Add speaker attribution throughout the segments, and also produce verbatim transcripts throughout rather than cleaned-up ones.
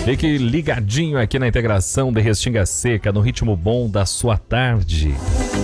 Speaker 1: Fique ligadinho aqui na integração de Restinga Seca, no ritmo bom da sua tarde.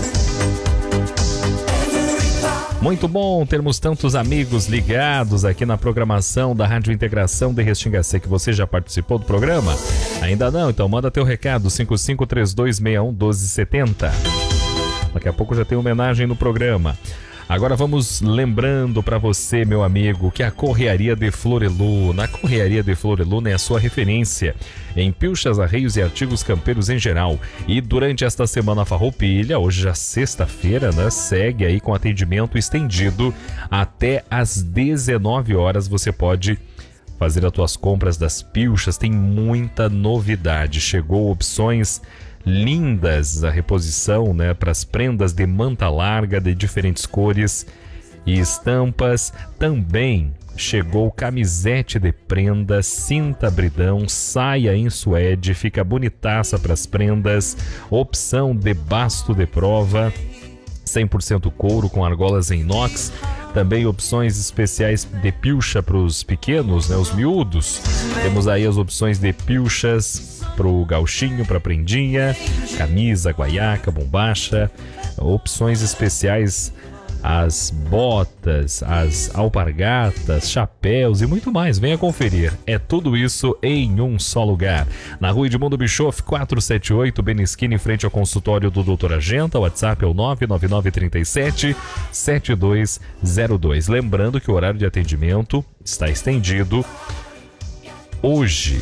Speaker 1: Muito bom termos tantos amigos ligados aqui na programação da Rádio Integração de Restinga Seca. Você já participou do programa? Ainda não? Então manda teu recado, cinco cinco três dois seis um um dois sete zero. Daqui a pouco já tem homenagem no programa. Agora vamos lembrando para você, meu amigo, que a Correaria de Florilu, na Correaria de Florilu é a sua referência em pilchas, arreios e artigos campeiros em geral. E durante esta semana farroupilha, hoje já sexta-feira, né, segue aí com atendimento estendido até às dezenove horas. Você pode fazer as tuas compras das pilchas, tem muita novidade. Chegou opções lindas, a reposição, né, para as prendas de manta larga de diferentes cores e estampas. Também chegou camisete de prenda, cinta bridão, saia em suede, fica bonitaça para as prendas, opção de basto de prova, cem por cento couro com argolas em inox. Também opções especiais de pilcha para os pequenos, né, os miúdos. Temos aí as opções de pilchas pro gauchinho, pra prendinha, camisa, guaiaca, bombacha. Opções especiais, as botas, as alpargatas, chapéus e muito mais. Venha conferir. É tudo isso em um só lugar. Na Rua Edmundo Bischoff, quatrocentos e setenta e oito, Benesquina, em frente ao consultório do doutor Agenta. O WhatsApp é o nove nove nove três sete sete dois zero dois. Lembrando que o horário de atendimento está estendido hoje.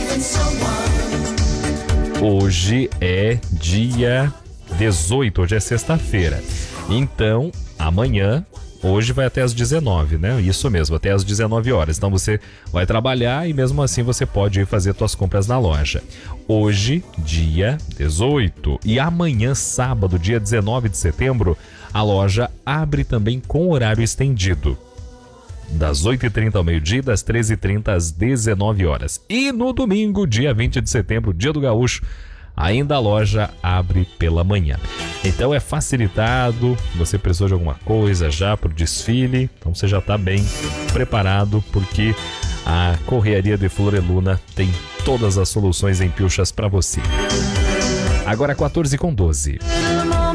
Speaker 1: Hoje é dia dezoito, hoje é sexta-feira. Então, amanhã, hoje vai até às dezenove, né? Isso mesmo, até às dezenove horas. Então você vai trabalhar e mesmo assim você pode ir fazer suas compras na loja. Hoje, dia dezoito. E amanhã, sábado, dia dezenove de setembro, a loja abre também com horário estendido. Das oito e trinta ao meio-dia, das treze e trinta às dezenove horas. E no domingo, dia vinte de setembro, dia do gaúcho, ainda a loja abre pela manhã. Então é facilitado, você precisou de alguma coisa já para o desfile, então você já está bem preparado, porque a Correaria de Florilu tem todas as soluções em pilchas para você. Agora quatorze com doze.